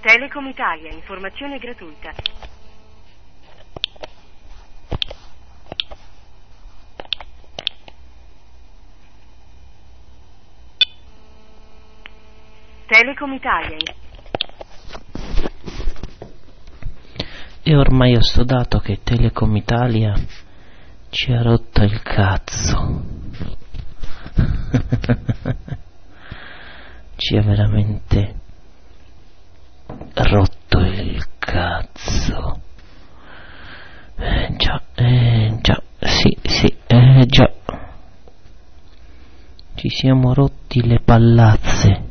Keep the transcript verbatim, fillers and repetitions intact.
Telecom Italia, informazione gratuita. Telecom Italia. E ormai ho studato che Telecom Italia ci ha rotto il cazzo. Ci ha veramente rotto il cazzo. Eh già, eh già, sì, sì, eh già. Ci siamo rotti le pallazze.